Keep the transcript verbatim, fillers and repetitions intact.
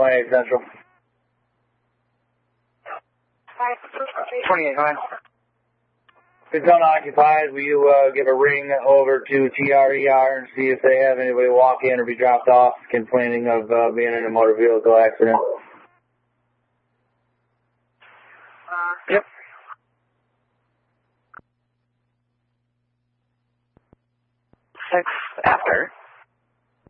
twenty-eight Central. twenty-eight, go ahead. If it's unoccupied, will you uh, give a ring over to T R E R and see if they have anybody walk in or be dropped off complaining of uh, being in a motor vehicle accident? Yep. Six after.